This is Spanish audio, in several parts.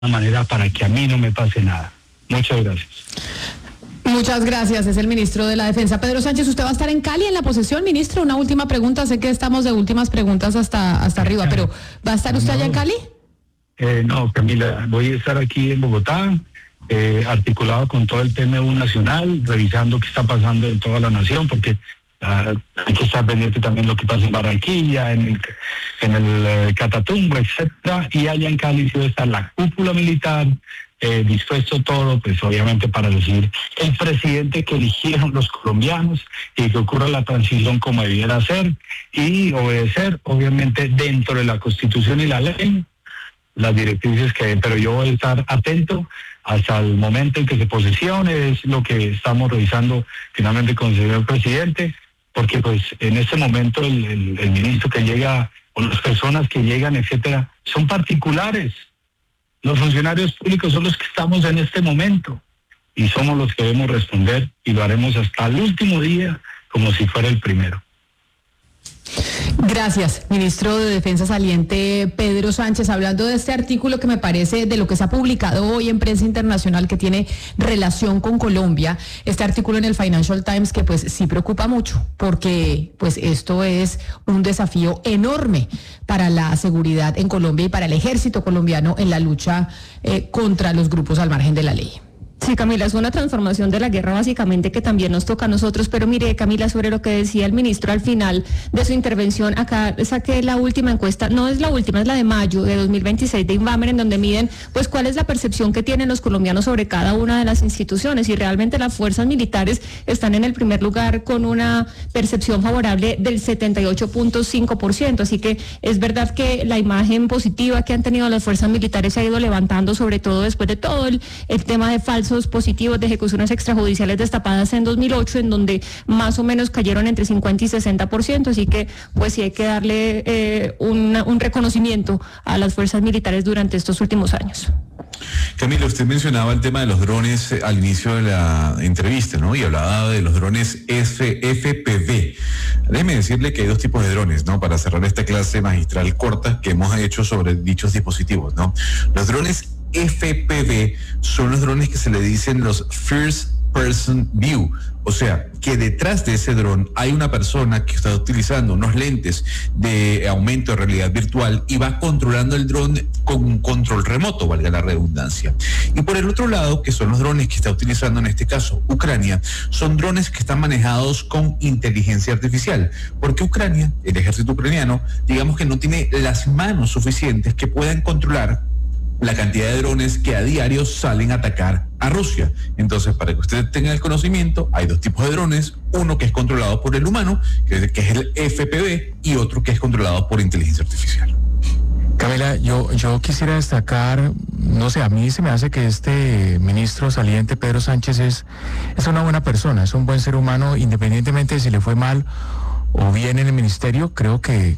manera para que a mí no me pase nada. Muchas gracias. Muchas gracias. Es el ministro de la Defensa, Pedro Sánchez. ¿Usted va a estar en Cali en la posesión, ministro? Una última pregunta. Sé que estamos de últimas preguntas hasta arriba, pero ¿va a estar usted allá en Cali? No, Camila, voy a estar aquí en Bogotá, articulado con todo el TMU nacional, revisando qué está pasando en toda la nación, porque hay que estar pendiente también de lo que pasa en Barranquilla, en el Catatumbo, etcétera. Y allá en Cali sí va a estar la cúpula militar, dispuesto todo, pues obviamente para elegir el presidente que eligieron los colombianos y que ocurra la transición como debiera ser y obedecer, obviamente, dentro de la Constitución y la ley, las directrices que hay. Pero yo voy a estar atento hasta el momento en que se posesione, es lo que estamos revisando finalmente con el señor presidente, porque pues en este momento el ministro que llega o las personas que llegan, etcétera, son particulares. Los funcionarios públicos son los que estamos en este momento y somos los que debemos responder y lo haremos hasta el último día como si fuera el primero. Gracias, ministro de Defensa saliente Pedro Sánchez. Hablando de este artículo que me parece de lo que se ha publicado hoy en prensa internacional que tiene relación con Colombia, este artículo en el Financial Times que pues sí preocupa mucho porque pues esto es un desafío enorme para la seguridad en Colombia y para el ejército colombiano en la lucha contra los grupos al margen de la ley. Sí, Camila, es una transformación de la guerra básicamente que también nos toca a nosotros, pero mire, Camila, sobre lo que decía el ministro al final de su intervención, acá saqué la última encuesta, no es la última, es la de mayo de 2026 de Inbamer, en donde miden pues cuál es la percepción que tienen los colombianos sobre cada una de las instituciones, y realmente las fuerzas militares están en el primer lugar con una percepción favorable del 78.5%, así que es verdad que la imagen positiva que han tenido las fuerzas militares se ha ido levantando, sobre todo después de todo el tema de falsos positivos de ejecuciones extrajudiciales destapadas en 2008, en donde más o menos cayeron entre 50 y 60%, así que pues sí hay que darle un reconocimiento a las fuerzas militares durante estos últimos años. Camila, usted mencionaba el tema de los drones al inicio de la entrevista, ¿no? Y hablaba de los drones FPV. Déjeme decirle que hay dos tipos de drones, ¿no? Para cerrar esta clase magistral corta que hemos hecho sobre dichos dispositivos, ¿no? Los drones FPV son los drones que se le dicen los First Person View, o sea, que detrás de ese dron hay una persona que está utilizando unos lentes de aumento de realidad virtual y va controlando el dron con un control remoto, valga la redundancia. Y por el otro lado, que son los drones que está utilizando en este caso Ucrania, son drones que están manejados con inteligencia artificial, porque Ucrania, el ejército ucraniano, digamos que no tiene las manos suficientes que puedan controlar la cantidad de drones que a diario salen a atacar a Rusia. Entonces, para que usted tenga el conocimiento, hay dos tipos de drones, uno que es controlado por el humano, que es el FPV, y otro que es controlado por inteligencia artificial. Camila, yo quisiera destacar, no sé, a mí se me hace que este ministro saliente, Pedro Sánchez, es una buena persona, es un buen ser humano, independientemente de si le fue mal o bien en el ministerio, creo que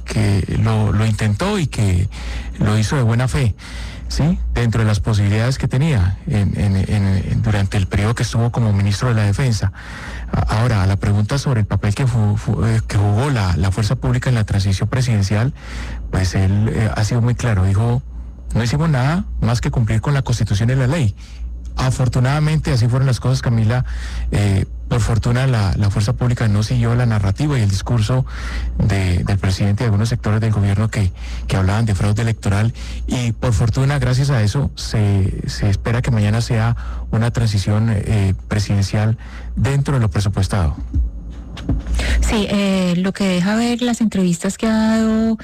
lo intentó y que lo hizo de buena fe, ¿sí? Dentro de las posibilidades que tenía durante el periodo que estuvo como ministro de la Defensa. Ahora, a la pregunta sobre el papel que jugó la fuerza pública en la transición presidencial, pues él ha sido muy claro, dijo, no hicimos nada más que cumplir con la Constitución y la ley. Afortunadamente, así fueron las cosas, Camila. Por fortuna, la fuerza pública no siguió la narrativa y el discurso del presidente y de algunos sectores del gobierno que hablaban de fraude electoral, y por fortuna, gracias a eso, se espera que mañana sea una transición presidencial dentro de lo presupuestado. Sí, lo que deja ver las entrevistas que ha dado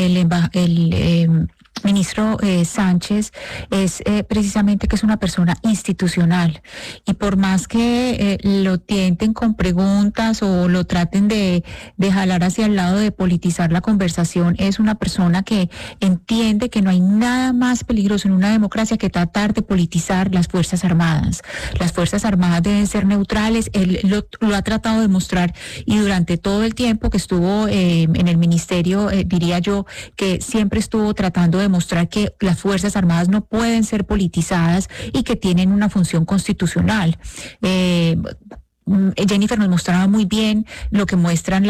el ministro Sánchez es precisamente que es una persona institucional, y por más que lo tienten con preguntas o lo traten de jalar hacia el lado de politizar la conversación, es una persona que entiende que no hay nada más peligroso en una democracia que tratar de politizar las Fuerzas Armadas. Las Fuerzas Armadas deben ser neutrales, él lo ha tratado de mostrar, y durante todo el tiempo que estuvo en el ministerio, diría yo que siempre estuvo tratando de demostrar que las Fuerzas Armadas no pueden ser politizadas y que tienen una función constitucional. Jennifer nos mostraba muy bien lo que muestran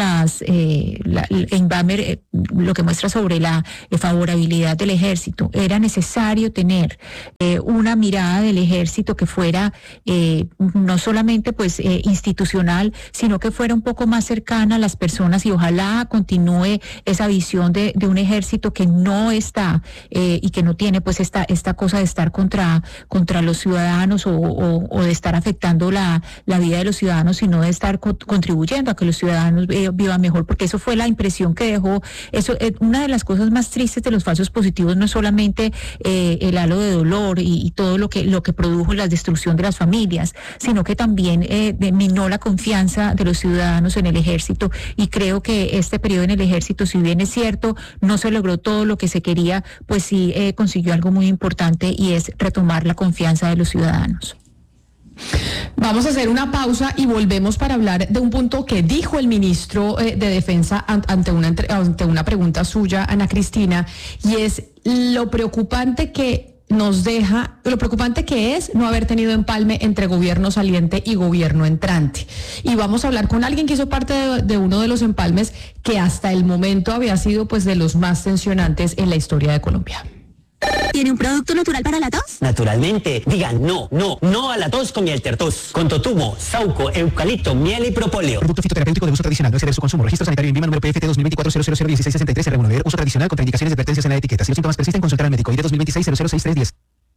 en Bamber, lo que muestra sobre la favorabilidad del ejército. Era necesario tener una mirada del ejército que fuera no solamente pues institucional, sino que fuera un poco más cercana a las personas, y ojalá continúe esa visión de un ejército que no está y que no tiene pues esta cosa de estar contra los ciudadanos o de estar afectando la vida de los ciudadanos, sino de estar contribuyendo a que los ciudadanos vivan mejor, porque eso fue la impresión que dejó. Eso, una de las cosas más tristes de los falsos positivos no es solamente el halo de dolor y todo lo que produjo la destrucción de las familias, sino que también minó la confianza de los ciudadanos en el ejército, y creo que este periodo en el ejército, si bien es cierto, no se logró todo lo que se quería, pues sí consiguió algo muy importante, y es retomar la confianza de los ciudadanos. Vamos a hacer una pausa y volvemos para hablar de un punto que dijo el ministro de Defensa ante una pregunta suya, Ana Cristina, y es lo preocupante que es no haber tenido empalme entre gobierno saliente y gobierno entrante. Y vamos a hablar con alguien que hizo parte de uno de los empalmes que hasta el momento había sido pues de los más tensionantes en la historia de Colombia. ¿Tiene un producto natural para la tos? Naturalmente. Digan no a la tos con Mieltertos. Con totumo, sauco, eucalipto, miel y propóleo. Producto fitoterapéutico de uso tradicional. No exceder su consumo. Registro sanitario en Lima, número PFT 2024-001663, Remover. Uso tradicional con indicaciones de advertencias en la etiqueta. Si los síntomas persisten, consultar al médico. ID 2026-006310.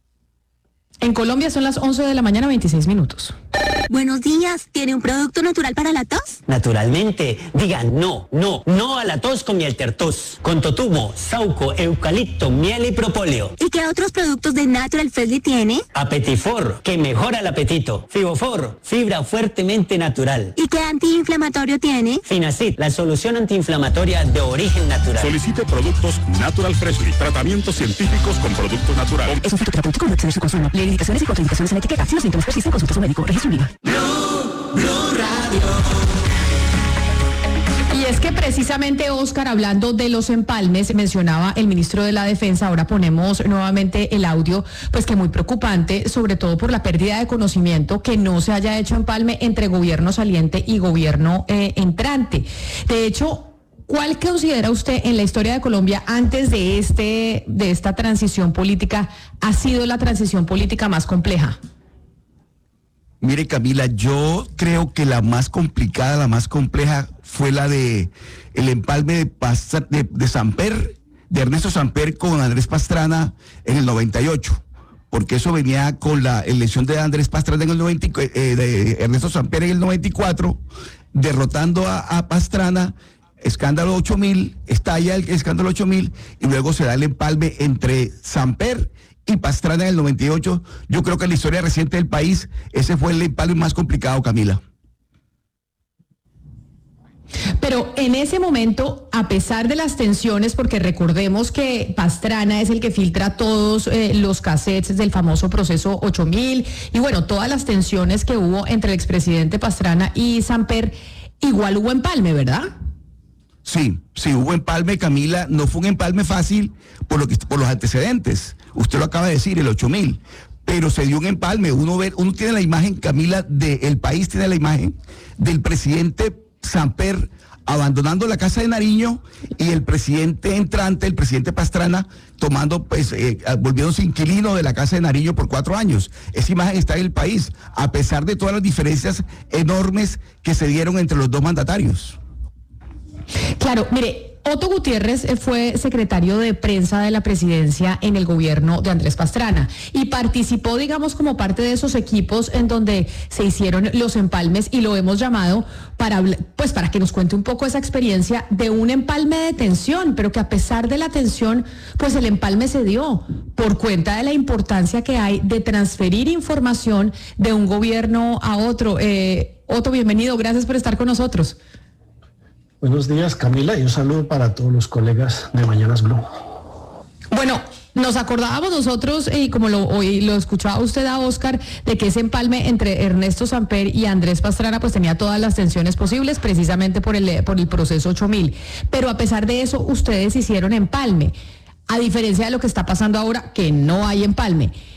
En Colombia son las 11 de la mañana, 26 minutos. Buenos días. ¿Tiene un producto natural para la tos? Naturalmente. Digan no a la tos con Mieltertos. Con totumo, sauco, eucalipto, miel y propóleo. ¿Y qué otros productos de Natural Freshly tiene? Apetifor, que mejora el apetito. Fibofor, fibra fuertemente natural. ¿Y qué antiinflamatorio tiene? Finacid, la solución antiinflamatoria de origen natural. Solicite productos Natural Freshly. Tratamientos científicos con productos naturales. Es un fitoterapéutico, no exceder su consumo. Lee indicaciones y contraindicaciones en la etiqueta. Si los síntomas persisten, consulta a su médico. Registro Lima. Blue Radio. Y es que precisamente, Oscar, hablando de los empalmes, mencionaba el ministro de la Defensa, ahora ponemos nuevamente el audio, pues que muy preocupante, sobre todo por la pérdida de conocimiento, que no se haya hecho empalme entre gobierno saliente y gobierno entrante. De hecho, ¿cuál considera usted en la historia de Colombia, antes de esta transición política, ha sido la transición política más compleja? Mire, Camila, yo creo que la más complicada, la más compleja fue la de el empalme de Samper, de Ernesto Samper con Andrés Pastrana en el 98, porque eso venía con la elección de Andrés Pastrana en el de Ernesto Samper en el 94, derrotando a Pastrana. Escándalo 8000, estalla el escándalo 8000 y luego se da el empalme entre Samper y Pastrana en el 98. Yo creo que en la historia reciente del país ese fue el empalme más complicado, Camila. Pero en ese momento, a pesar de las tensiones, porque recordemos que Pastrana es el que filtra todos los cassettes del famoso proceso 8000 y bueno, todas las tensiones que hubo entre el expresidente Pastrana y Samper, igual hubo empalme, ¿verdad? Sí, hubo empalme, Camila. No fue un empalme fácil por los antecedentes. Usted lo acaba de decir, el 8000. Pero se dio un empalme. Uno tiene la imagen, Camila, el país tiene la imagen del presidente Samper abandonando la Casa de Nariño y el presidente entrante, el presidente Pastrana, tomando, volviéndose inquilino de la Casa de Nariño por 4 años. Esa imagen está en el país, a pesar de todas las diferencias enormes que se dieron entre los dos mandatarios. Claro, mire, Otto Gutiérrez fue secretario de prensa de la presidencia en el gobierno de Andrés Pastrana y participó, digamos, como parte de esos equipos en donde se hicieron los empalmes, y lo hemos llamado para que nos cuente un poco esa experiencia de un empalme de tensión, pero que a pesar de la tensión, pues el empalme se dio por cuenta de la importancia que hay de transferir información de un gobierno a otro. Otto, bienvenido, gracias por estar con nosotros. Buenos días, Camila, y un saludo para todos los colegas de Mañanas Blue. Bueno, nos acordábamos nosotros, y como lo escuchaba usted a Oscar, de que ese empalme entre Ernesto Samper y Andrés Pastrana pues tenía todas las tensiones posibles, precisamente por el proceso 8000. Pero a pesar de eso, ustedes hicieron empalme, a diferencia de lo que está pasando ahora, que no hay empalme.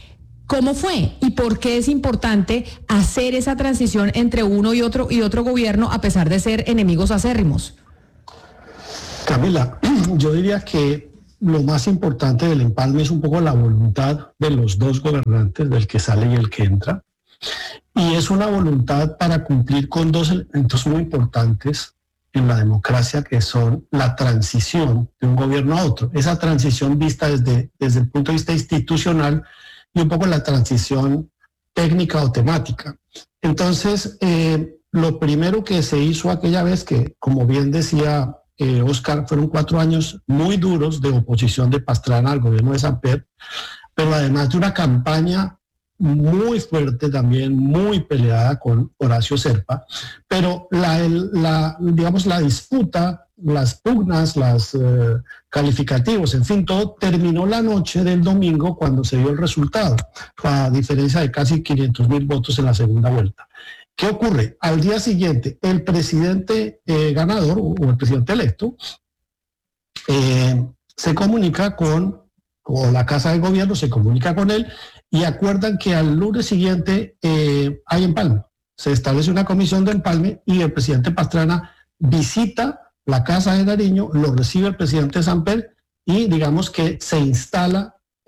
¿Cómo fue y por qué es importante hacer esa transición entre uno y otro gobierno a pesar de ser enemigos acérrimos? Camila, yo diría que lo más importante del empalme es un poco la voluntad de los dos gobernantes, del que sale y el que entra. Y es una voluntad para cumplir con dos elementos muy importantes en la democracia, que son la transición de un gobierno a otro. Esa transición vista desde el punto de vista institucional y un poco la transición técnica o temática. Entonces, lo primero que se hizo aquella vez, que como bien decía Oscar, fueron 4 años muy duros de oposición de Pastrana al gobierno de Samper, pero además de una campaña muy fuerte también, muy peleada con Horacio Serpa, pero digamos la disputa, las pugnas, los calificativos, en fin, todo terminó la noche del domingo cuando se dio el resultado, a diferencia de casi 500,000 votos en la segunda vuelta. ¿Qué ocurre? Al día siguiente, el presidente ganador o el presidente electo se comunica con la Casa de Gobierno, se comunica con él y acuerdan que al lunes siguiente hay empalme. Se establece una comisión de empalme y el presidente Pastrana visita la Casa de Nariño, lo recibe el presidente Samper y digamos que se instalan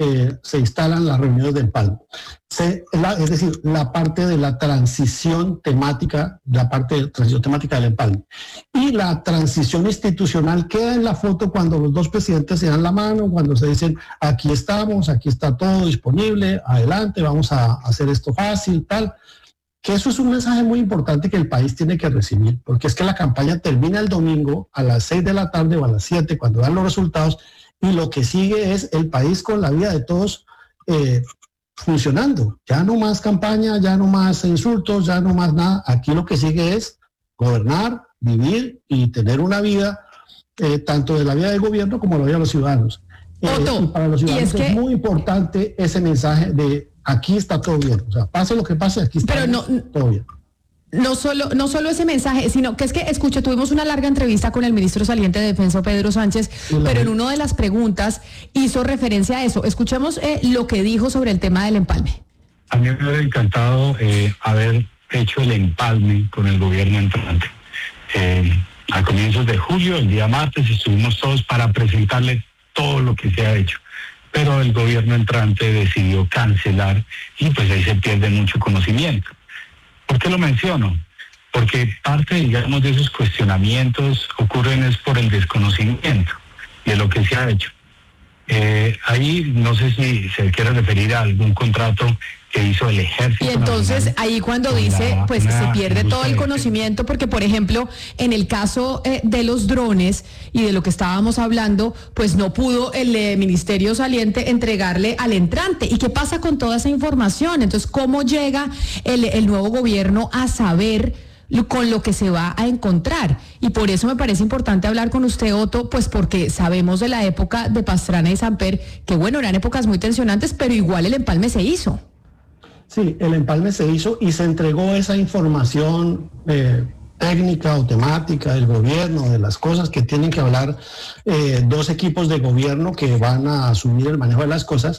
las reuniones de empalme. Es decir, la parte de la transición temática, del empalme. Y la transición institucional queda en la foto cuando los dos presidentes se dan la mano, cuando se dicen, aquí estamos, aquí está todo disponible, adelante, vamos a hacer esto fácil, tal. Que eso es un mensaje muy importante que el país tiene que recibir, porque es que la campaña termina el domingo a las 6 de la tarde o a las 7 cuando dan los resultados, y lo que sigue es el país con la vida de todos funcionando. Ya no más campaña, ya no más insultos, ya no más nada. Aquí lo que sigue es gobernar, vivir y tener una vida, tanto de la vida del gobierno como la vida de los ciudadanos. Y para los ciudadanos es muy importante ese mensaje de aquí está todo bien. O sea, pase lo que pase, aquí está todo bien. No solo ese mensaje, sino que es que, escucha, tuvimos una larga entrevista con el ministro saliente de Defensa, Pedro Sánchez, pero en una de las preguntas hizo referencia a eso. Escuchemos lo que dijo sobre el tema del empalme. A mí me hubiera encantado haber hecho el empalme con el gobierno entrante. A comienzos de julio, el día martes, estuvimos todos para presentarle todo lo que se ha hecho. Pero el gobierno entrante decidió cancelar y pues ahí se pierde mucho conocimiento. ¿Por qué lo menciono? Porque parte, digamos, de esos cuestionamientos ocurren es por el desconocimiento de lo que se ha hecho. Ahí no sé si se quiere referir a algún contrato que hizo el Ejército. Y entonces Nacional, ahí cuando dice, pues se pierde todo el conocimiento, porque por ejemplo, en el caso de los drones y de lo que estábamos hablando, pues no pudo el ministerio saliente entregarle al entrante. ¿Y qué pasa con toda esa información? Entonces, ¿cómo llega el nuevo gobierno a saber con lo que se va a encontrar? Y por eso me parece importante hablar con usted, Otto, pues porque sabemos de la época de Pastrana y Samper, que bueno, eran épocas muy tensionantes, pero igual el empalme se hizo. Sí, el empalme se hizo y se entregó esa información técnica o temática del gobierno, de las cosas que tienen que hablar dos equipos de gobierno que van a asumir el manejo de las cosas.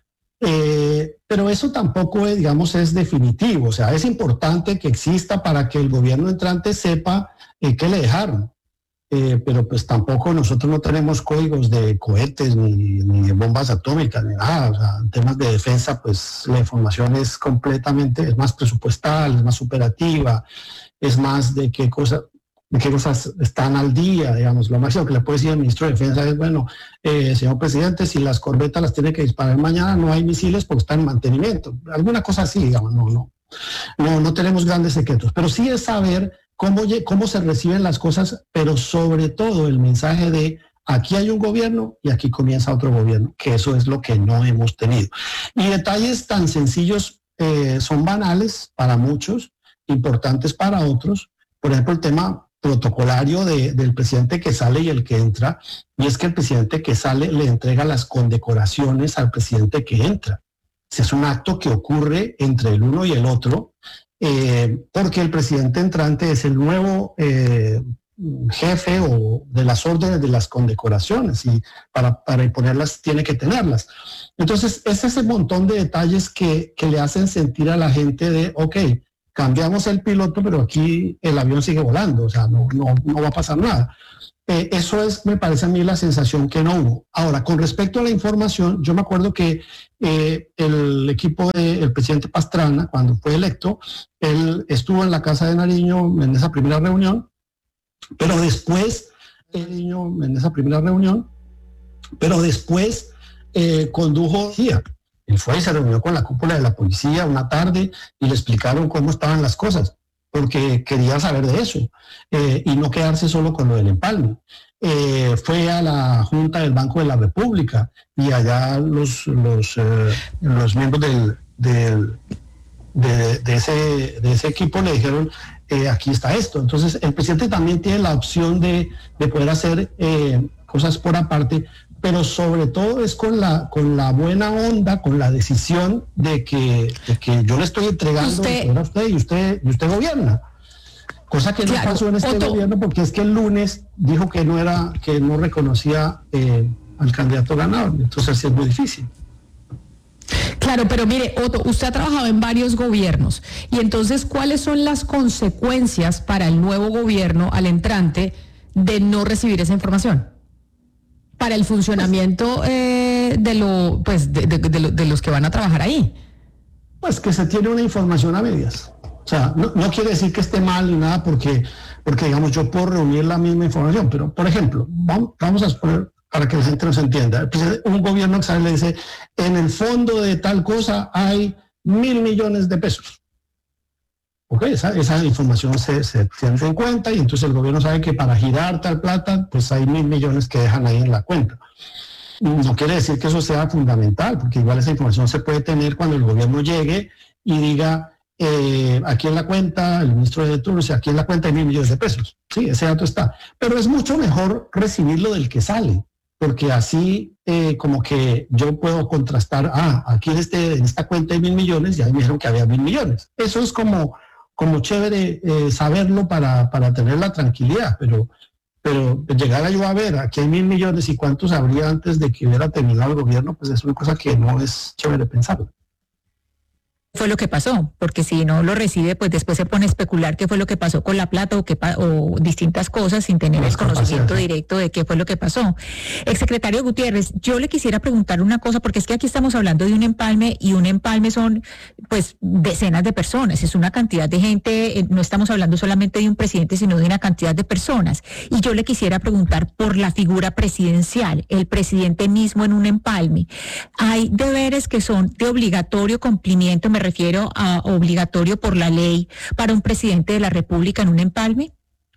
Pero eso tampoco es definitivo. O sea, es importante que exista para que el gobierno entrante sepa qué le dejaron. Pero pues tampoco nosotros no tenemos códigos de cohetes ni de bombas atómicas ni nada. O sea, en temas de defensa, pues la información es más presupuestal, es más operativa, es más de qué cosas están al día, digamos. Lo máximo que le puede decir el ministro de Defensa es, bueno, señor presidente, si las corbetas las tiene que disparar mañana, no hay misiles porque están en mantenimiento. Alguna cosa así, digamos, no tenemos grandes secretos. Pero sí es saber cómo se reciben las cosas, pero sobre todo el mensaje de aquí hay un gobierno y aquí comienza otro gobierno, que eso es lo que no hemos tenido. Y detalles tan sencillos son banales para muchos, importantes para otros. Por ejemplo, el tema protocolario del presidente que sale y el que entra, y es que el presidente que sale le entrega las condecoraciones al presidente que entra. Es un acto que ocurre entre el uno y el otro, porque el presidente entrante es el nuevo jefe o de las órdenes de las condecoraciones, y para imponerlas tiene que tenerlas. Entonces, es ese montón de detalles que le hacen sentir a la gente de, ok, cambiamos el piloto, pero aquí el avión sigue volando, o sea, no va a pasar nada. Eso es, me parece a mí, la sensación que no hubo. Ahora, con respecto a la información, yo me acuerdo que el equipo del presidente Pastrana, cuando fue electo, él estuvo en la Casa de Nariño en esa primera reunión, pero después condujo, él fue y se reunió con la cúpula de la policía una tarde y le explicaron cómo estaban las cosas, porque quería saber de eso y no quedarse solo con lo del empalme. Fue a la Junta del Banco de la República y allá los miembros de ese equipo le dijeron, aquí está esto. Entonces el presidente también tiene la opción de poder hacer cosas por aparte, pero sobre todo es con la buena onda, con la decisión de que yo le estoy entregando a usted y usted gobierna. Cosa que no pasó en este gobierno, porque es que el lunes dijo que no reconocía al candidato ganador. Entonces sí es muy difícil. Claro, pero mire, Otto, usted ha trabajado en varios gobiernos, y entonces, ¿cuáles son las consecuencias para el nuevo gobierno, al entrante, de no recibir esa información? Para el funcionamiento de los que van a trabajar ahí. Pues que se tiene una información a medias. O sea, no quiere decir que esté mal ni nada, porque digamos, yo puedo reunir la misma información, pero, por ejemplo, vamos a exponer para que la gente nos entienda. Un gobierno que sale le dice, en el fondo de tal cosa hay 1.000 millones de pesos. Ok, esa información se tiene en cuenta, y entonces el gobierno sabe que para girar tal plata, pues hay 1.000 millones que dejan ahí en la cuenta. No quiere decir que eso sea fundamental, porque igual esa información se puede tener cuando el gobierno llegue y diga, aquí en la cuenta, el ministro de turno dice, aquí en la cuenta hay 1.000 millones de pesos. Sí, ese dato está. Pero es mucho mejor recibirlo del que sale, porque así como que yo puedo contrastar, aquí en esta cuenta hay 1.000 millones, y ahí me dijeron que había 1.000 millones. Eso es como chévere saberlo para tener la tranquilidad, pero llegar a yo a ver, aquí hay 1.000 millones y cuántos habría antes de que hubiera terminado el gobierno, pues es una cosa que no es chévere pensarlo. Fue lo que pasó, porque si no lo recibe, pues después se pone a especular qué fue lo que pasó con la plata o distintas cosas sin tener el conocimiento directo de qué fue lo que pasó. Exsecretario Gutiérrez, yo le quisiera preguntar una cosa, porque es que aquí estamos hablando de un empalme, y un empalme son pues decenas de personas, es una cantidad de gente, no estamos hablando solamente de un presidente, sino de una cantidad de personas. Y yo le quisiera preguntar por la figura presidencial, el presidente mismo en un empalme. Hay deberes que son de obligatorio cumplimiento, me refiero a obligatorio por la ley, para un presidente de la República en un empalme.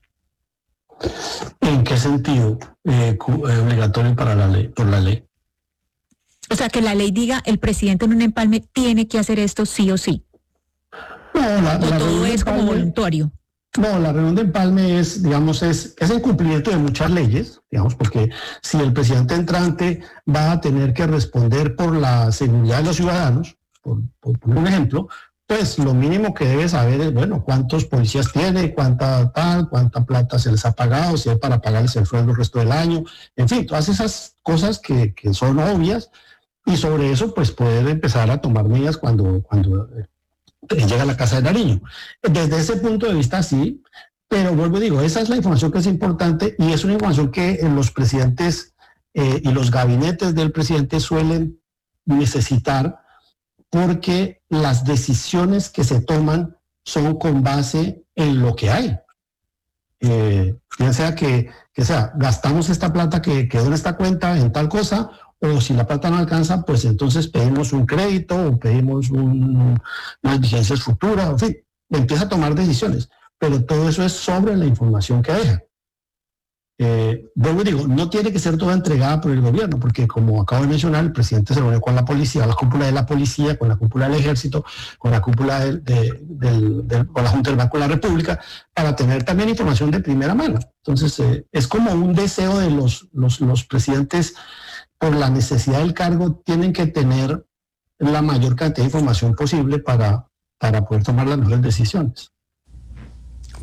¿En qué sentido obligatorio para la ley, por la ley? O sea, que la ley diga, el presidente en un empalme tiene que hacer esto sí o sí. No, todo es como voluntario. No, la reunión de empalme es, digamos, es el cumplimiento de muchas leyes, digamos, porque si el presidente entrante va a tener que responder por la seguridad de los ciudadanos, por un ejemplo, pues lo mínimo que debe saber es, bueno, cuántos policías tiene, cuánta plata se les ha pagado, si hay para pagarles el sueldo el resto del año, en fin, todas esas cosas que son obvias, y sobre eso pues poder empezar a tomar medidas cuando llega a la Casa de Nariño. Desde ese punto de vista sí, pero vuelvo y digo, esa es la información que es importante, y es una información que los presidentes y los gabinetes del presidente suelen necesitar, porque las decisiones que se toman son con base en lo que hay. Ya sea que sea, gastamos esta plata que quedó en esta cuenta en tal cosa, o si la plata no alcanza, pues entonces pedimos un crédito o pedimos unas vigencias futuras, en fin, empieza a tomar decisiones, pero todo eso es sobre la información que deja. Vuelvo y digo, no tiene que ser toda entregada por el gobierno, porque como acabo de mencionar, el presidente se reunió con la policía, la cúpula de la policía, con la cúpula del ejército, con la cúpula con la Junta del Banco de la República, para tener también información de primera mano. Entonces, es como un deseo de los presidentes, por la necesidad del cargo, tienen que tener la mayor cantidad de información posible para poder tomar las mejores decisiones.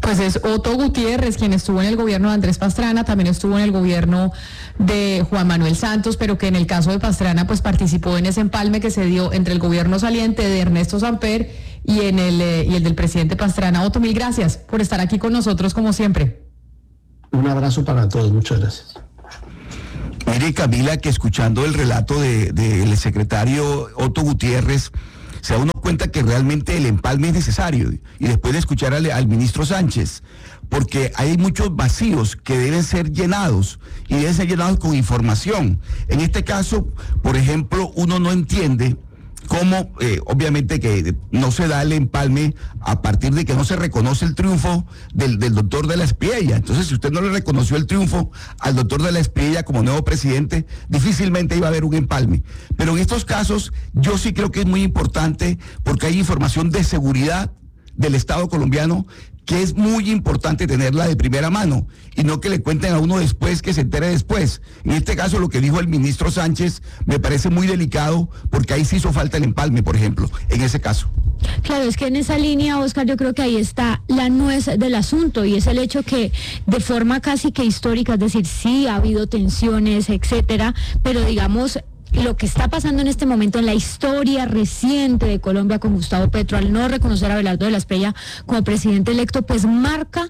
Pues es Otto Gutiérrez, quien estuvo en el gobierno de Andrés Pastrana, también estuvo en el gobierno de Juan Manuel Santos, pero que en el caso de Pastrana pues participó en ese empalme que se dio entre el gobierno saliente de Ernesto Samper y el del presidente Pastrana. Otto, mil gracias por estar aquí con nosotros como siempre. Un abrazo para todos, muchas gracias. Mire, Camila, que escuchando el relato del secretario Otto Gutiérrez, se da uno cuenta que realmente el empalme es necesario, y después de escuchar al ministro Sánchez, porque hay muchos vacíos que deben ser llenados, y deben ser llenados con información. En este caso, por ejemplo, uno no entiende cómo, obviamente que no se da el empalme a partir de que no se reconoce el triunfo del doctor de la Espriella. Entonces, si usted no le reconoció el triunfo al doctor de la Espriella como nuevo presidente, difícilmente iba a haber un empalme. Pero en estos casos, yo sí creo que es muy importante, porque hay información de seguridad del Estado colombiano que es muy importante tenerla de primera mano, y no que le cuenten a uno después, que se entere después. En este caso, lo que dijo el ministro Sánchez me parece muy delicado, porque ahí sí hizo falta el empalme, por ejemplo, en ese caso. Claro, es que en esa línea, Oscar, yo creo que ahí está la nuez del asunto, y es el hecho que de forma casi que histórica, es decir, sí ha habido tensiones, etcétera, pero digamos, lo que está pasando en este momento en la historia reciente de Colombia con Gustavo Petro, al no reconocer a Abelardo de la Espriella como presidente electo, pues marca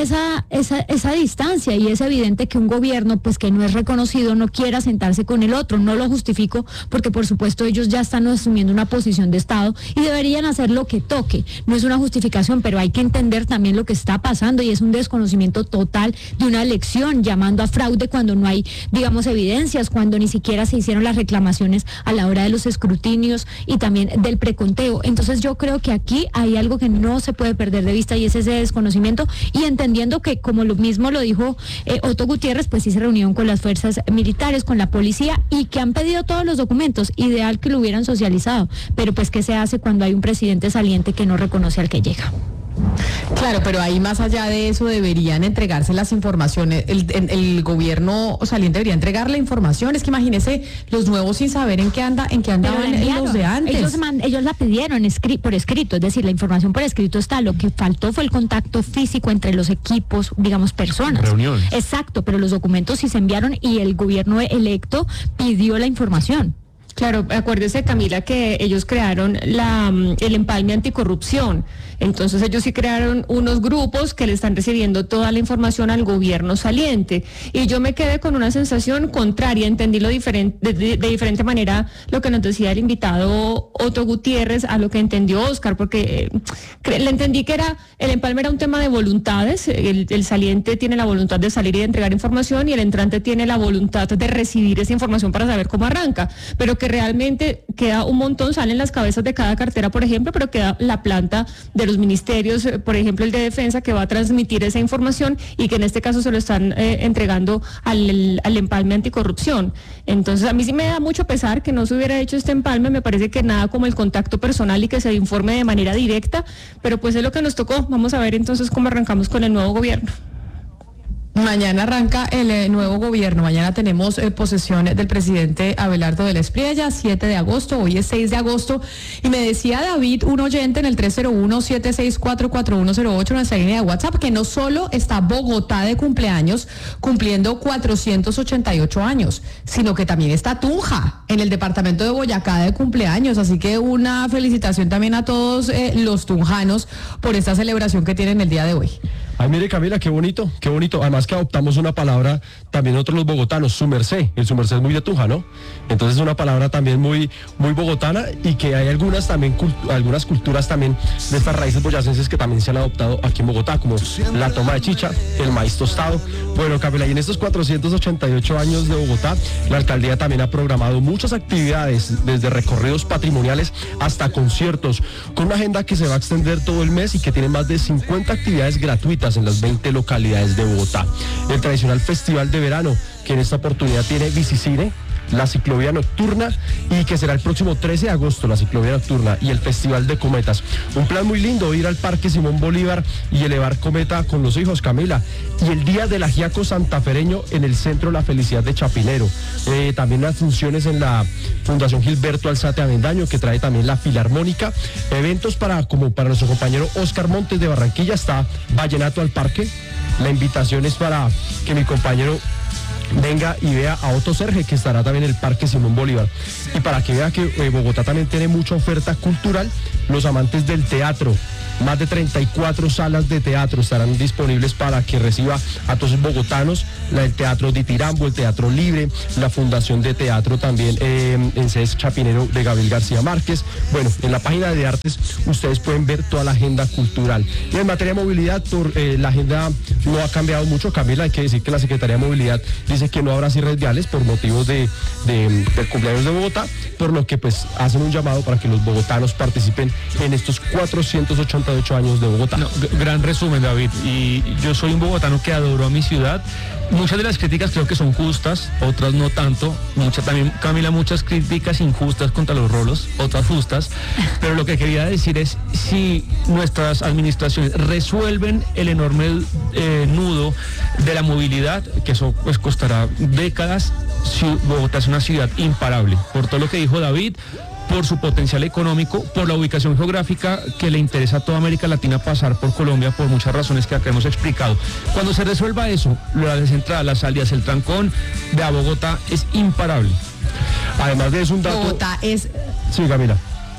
esa distancia, y es evidente que un gobierno pues que no es reconocido no quiera sentarse con el otro. No lo justifico, porque por supuesto ellos ya están asumiendo una posición de Estado y deberían hacer lo que toque. No es una justificación, pero hay que entender también lo que está pasando, y es un desconocimiento total de una elección, llamando a fraude cuando no hay, digamos, evidencias, cuando ni siquiera se hicieron las reclamaciones a la hora de los escrutinios y también del preconteo. Entonces yo creo que aquí hay algo que no se puede perder de vista, y es ese desconocimiento, y entendiendo que, como lo mismo lo dijo Otto Gutiérrez, pues sí se reunieron con las fuerzas militares, con la policía, y que han pedido todos los documentos. Ideal que lo hubieran socializado, pero pues ¿qué se hace cuando hay un presidente saliente que no reconoce al que llega? Claro, pero ahí más allá de eso deberían entregarse las informaciones, el gobierno saliente debería entregar la información. Es que imagínese los nuevos sin saber en qué andaban los de antes. Ellos la pidieron por escrito, es decir, la información por escrito está. Lo que faltó fue el contacto físico entre los equipos, digamos, personas. Reuniones. Exacto, pero los documentos sí se enviaron, y el gobierno electo pidió la información. Claro, acuérdese, Camila, que ellos crearon el empalme anticorrupción. Entonces ellos sí crearon unos grupos que le están recibiendo toda la información al gobierno saliente. Y yo me quedé con una sensación contraria, entendí de diferente manera lo que nos decía el invitado Otto Gutiérrez a lo que entendió Oscar, porque le entendí que el empalme era un tema de voluntades. El saliente tiene la voluntad de salir y de entregar información, y el entrante tiene la voluntad de recibir esa información para saber cómo arranca, pero que realmente queda un montón, salen las cabezas de cada cartera, por ejemplo, pero queda la planta de los ministerios, por ejemplo el de Defensa, que va a transmitir esa información, y que en este caso se lo están entregando al empalme anticorrupción. Entonces a mí sí me da mucho pesar que no se hubiera hecho este empalme. Me parece que nada como el contacto personal y que se informe de manera directa, pero pues es lo que nos tocó. Vamos a ver entonces cómo arrancamos con el nuevo gobierno. Mañana arranca el nuevo gobierno. Mañana tenemos posesión del presidente Abelardo de la Espriella, 7 de agosto, hoy es 6 de agosto. Y me decía David, un oyente en el 301-764-4108, nuestra línea de WhatsApp, que no solo está Bogotá de cumpleaños, cumpliendo 488 años, sino que también está Tunja, en el departamento de Boyacá, de cumpleaños. Así que una felicitación también a todos los tunjanos por esta celebración que tienen el día de hoy. Ay, mire, Camila, qué bonito, qué bonito. Además que adoptamos una palabra también nosotros los bogotanos, su merced. El su merced es muy de Tunja, ¿no? Entonces es una palabra también muy bogotana, y que hay algunas culturas también de estas raíces boyacenses que también se han adoptado aquí en Bogotá, como la toma de chicha, el maíz tostado. Bueno, Camila, y en estos 488 años de Bogotá, la alcaldía también ha programado muchas actividades, desde recorridos patrimoniales hasta conciertos, con una agenda que se va a extender todo el mes y que tiene más de 50 actividades gratuitas en las 20 localidades de Bogotá. El tradicional festival de verano, que en esta oportunidad tiene Bicicine, la ciclovía nocturna, y que será el próximo 13 de agosto, la ciclovía nocturna y el Festival de Cometas. Un plan muy lindo, ir al Parque Simón Bolívar y elevar cometa con los hijos, Camila. Y el Día del Ajiaco Santafereño en el Centro La Felicidad de Chapinero. También las funciones en la Fundación Gilberto Alzate Avendaño, que trae también la Filarmónica. Eventos como para nuestro compañero Oscar Montes de Barranquilla, está Vallenato al Parque. La invitación es para que mi compañero venga y vea a Otto Serge, que estará también en el Parque Simón Bolívar. Y para que vea que Bogotá también tiene mucha oferta cultural, los amantes del teatro, más de 34 salas de teatro estarán disponibles para que reciba a todos los bogotanos, el Teatro de Tirambo, el Teatro Libre, la Fundación de Teatro también en CES Chapinero de Gabriel García Márquez. Bueno, en la página de artes ustedes pueden ver toda la agenda cultural. Y en materia de movilidad, la agenda no ha cambiado mucho, Camila. Hay que decir que la Secretaría de Movilidad dice que no habrá cierres viales por motivos del cumpleaños de Bogotá, por lo que pues hacen un llamado para que los bogotanos participen en estos 488 años de Bogotá. No, gran resumen, David. Y yo soy un bogotano que adoro a mi ciudad. Muchas de las críticas creo que son justas, otras no tanto. También, Camila, muchas críticas injustas contra los rolos, otras justas. Pero lo que quería decir es, si nuestras administraciones resuelven el enorme nudo de la movilidad, que eso pues costará décadas, Bogotá es una ciudad imparable. Por todo lo que dijo David, por su potencial económico, por la ubicación geográfica que le interesa a toda América Latina pasar por Colombia, por muchas razones que acá hemos explicado. Cuando se resuelva eso, la desentrada, las salidas, el trancón de a Bogotá es imparable. Además de eso, un dato... Bogotá es... Sí, Camila.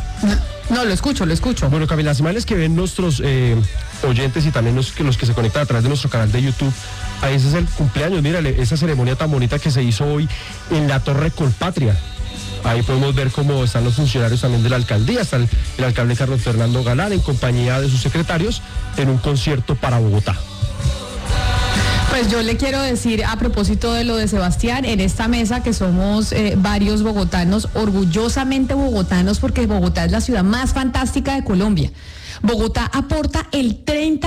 No, lo escucho. Bueno, Camila, las imágenes que ven nuestros oyentes y también los que se conectan a través de nuestro canal de YouTube, ahí ese es el cumpleaños, mírale, esa ceremonia tan bonita que se hizo hoy en la Torre Colpatria. Ahí podemos ver cómo están los funcionarios también de la alcaldía, está el alcalde Carlos Fernando Galán en compañía de sus secretarios en un concierto para Bogotá. Pues yo le quiero decir, a propósito de lo de Sebastián, en esta mesa que somos varios bogotanos, orgullosamente bogotanos, porque Bogotá es la ciudad más fantástica de Colombia. Bogotá aporta el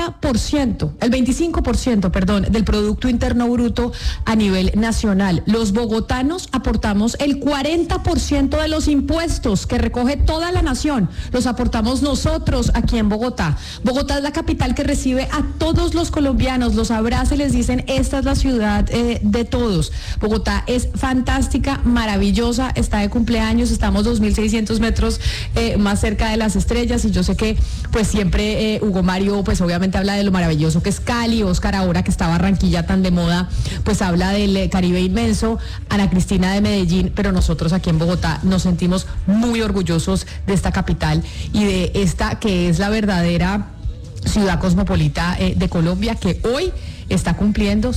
25%, perdón, del Producto Interno Bruto a nivel nacional. Los bogotanos aportamos el 40% de los impuestos que recoge toda la nación. Los aportamos nosotros aquí en Bogotá. Bogotá es la capital que recibe a todos los colombianos, los abraza y les dicen, esta es la ciudad de todos. Bogotá es fantástica, maravillosa, está de cumpleaños, estamos 2.600 metros más cerca de las estrellas, y yo sé que pues siempre Hugo Mario pues obviamente habla de lo maravilloso que es Cali. Oscar, ahora que está Barranquilla tan de moda, pues habla del Caribe inmenso. Ana Cristina de Medellín, pero nosotros aquí en Bogotá nos sentimos muy orgullosos de esta capital y de esta que es la verdadera ciudad cosmopolita de Colombia, que hoy está cumpliendo,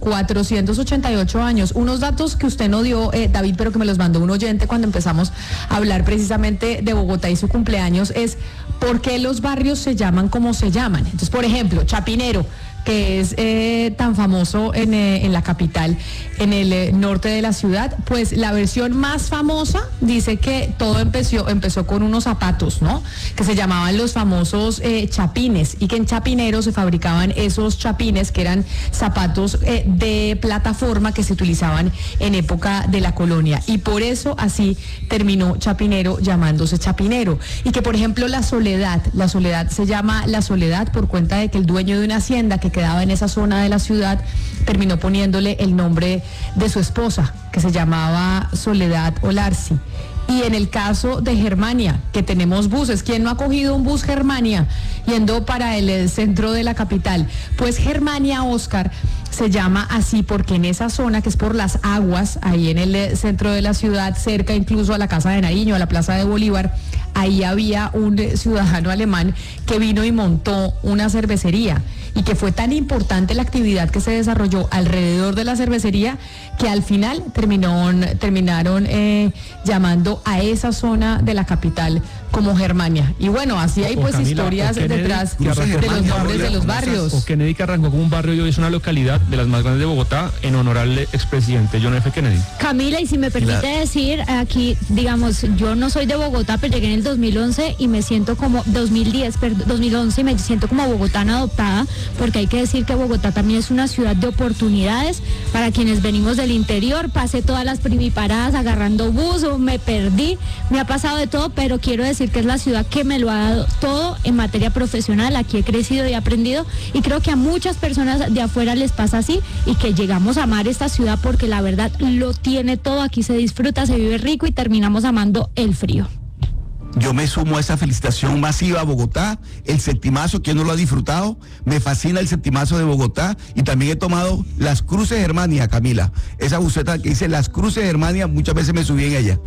488 años. Unos datos que usted no dio, David, pero que me los mandó un oyente cuando empezamos a hablar precisamente de Bogotá y su cumpleaños, es por qué los barrios se llaman como se llaman. Entonces, por ejemplo, Chapinero, que es tan famoso en la capital, en el norte de la ciudad, pues la versión más famosa dice que todo empezó con unos zapatos, ¿no? Que se llamaban los famosos chapines, y que en Chapinero se fabricaban esos chapines, que eran zapatos de plataforma que se utilizaban en época de la colonia, y por eso así terminó Chapinero llamándose Chapinero. Y que, por ejemplo, la Soledad se llama La Soledad por cuenta de que el dueño de una hacienda que quedaba en esa zona de la ciudad terminó poniéndole el nombre de su esposa, que se llamaba Soledad Olarzi. Y en el caso de Germania, que tenemos buses, ¿quién no ha cogido un bus Germania yendo para el centro de la capital? Pues Germania, Oscar, se llama así porque en esa zona, que es por las aguas, ahí en el centro de la ciudad, cerca incluso a la Casa de Nariño, a la Plaza de Bolívar, ahí había un ciudadano alemán que vino y montó una cervecería, y que fue tan importante la actividad que se desarrolló alrededor de la cervecería que al final terminaron llamando a esa zona de la capital como Germania. Y bueno, así hay pues Camila, historias detrás de los nombres de los barrios. O Kennedy, que arrancó como un barrio y hoy es una localidad de las más grandes de Bogotá en honor al expresidente John F. Kennedy. Camila, y si me permite decir, aquí, digamos, yo no soy de Bogotá, pero llegué en el 2011 y me siento como, 2011 y me siento como bogotana adoptada, porque hay que decir que Bogotá también es una ciudad de oportunidades para quienes venimos del interior. Pasé todas las primiparadas agarrando bus, me perdí, me ha pasado de todo, pero quiero decir que es la ciudad que me lo ha dado todo en materia profesional. Aquí he crecido y he aprendido, y creo que a muchas personas de afuera les pasa así, y que llegamos a amar esta ciudad porque la verdad lo tiene todo. Aquí se disfruta, se vive rico y terminamos amando el frío. Yo me sumo a esa felicitación masiva a Bogotá, el septimazo, ¿quién no lo ha disfrutado? Me fascina el septimazo de Bogotá, y también he tomado las Cruces Germania, Camila. Esa buceta que dice las Cruces Germania, muchas veces me subí en ella.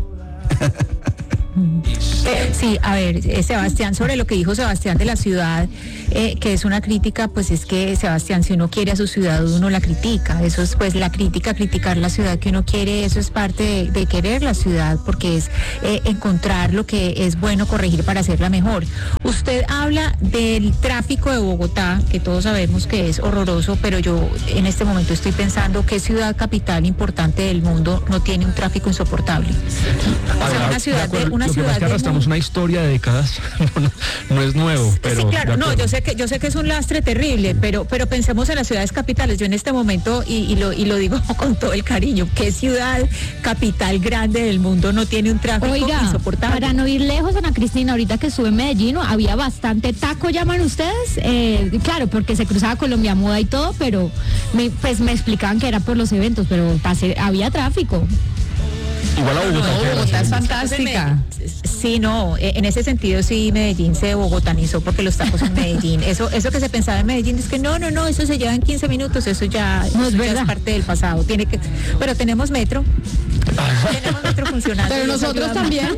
Sí, a ver, Sebastián, sobre lo que dijo Sebastián de la ciudad, que es una crítica, pues es que, Sebastián, si uno quiere a su ciudad, uno la critica. Eso es pues la crítica, criticar la ciudad que uno quiere, eso es parte de querer la ciudad, porque es encontrar lo que es bueno, corregir para hacerla mejor. Usted habla del tráfico de Bogotá, que todos sabemos que es horroroso, pero yo en este momento estoy pensando qué ciudad capital importante del mundo no tiene un tráfico insoportable. O sea, una ciudad de lo que pasa es que arrastramos una historia de décadas, no es nuevo, pero... Sí, claro, no, yo sé que es un lastre terrible, pero pensemos en las ciudades capitales. Yo en este momento, y lo digo con todo el cariño, ¿qué ciudad capital grande del mundo no tiene un tráfico insoportable? Para no ir lejos, Ana Cristina, ahorita que estuve en Medellín, había bastante taco, llaman ustedes, claro, porque se cruzaba Colombia Moda y todo, pero me explicaban que era por los eventos, pero había tráfico. Igual a Bogotá. No, Bogotá es fantástica. Sí, no, en ese sentido sí Medellín se bogotanizó, porque los tacos en Medellín, eso que se pensaba en Medellín es que no, eso se lleva en 15 minutos, eso ya es parte del pasado. Pero tenemos metro funcionando. Pero nosotros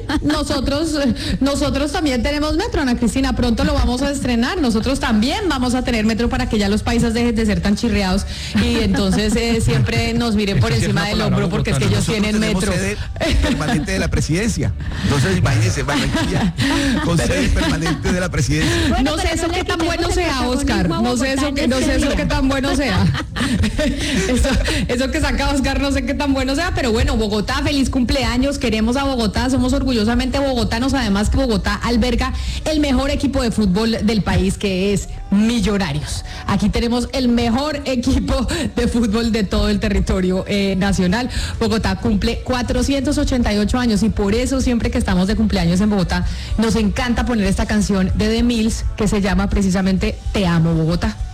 también tenemos metro, Ana Cristina, pronto lo vamos a estrenar. Nosotros también vamos a tener metro para que ya los paisas dejen de ser tan chirriados y entonces siempre nos miren por encima del hombro, porque es que ellos tienen metro. Sede permanente de la presidencia. Entonces imagínense, Barranquilla con sede permanente de la presidencia. Bueno, no sé eso qué tan bueno sea, Oscar. No sé eso qué tan bueno sea. Eso que saca Oscar, no sé qué tan bueno sea, pero bueno, Bogotá, feliz cumpleaños, queremos a Bogotá, somos orgullosamente bogotanos, además que Bogotá alberga el mejor equipo de fútbol del país, que es Millonarios. Aquí tenemos el mejor equipo de fútbol de todo el territorio nacional. Bogotá cumple 488 años y por eso siempre que estamos de cumpleaños en Bogotá nos encanta poner esta canción de The Mills que se llama precisamente Te amo, Bogotá.